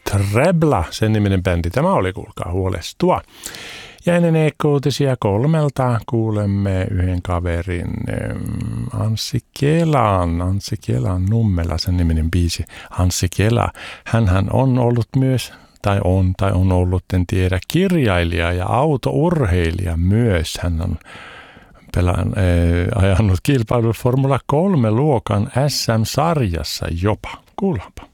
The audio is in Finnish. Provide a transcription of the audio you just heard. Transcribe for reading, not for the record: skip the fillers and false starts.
Trebla, sen niminen bändi. Tämä oli, kuulkaa, huolestua. Ja ennen uutisia 3 kuulemme yhden kaverin Anssi Kelan Nummela, sen niminen biisi Anssi Kela. Hänhän on ollut myös, tai on ollut, en tiedä, kirjailija ja autourheilija myös. Hän on ajanut kilpailut Formula 3 luokan SM-sarjassa jopa. Kuullaanpa.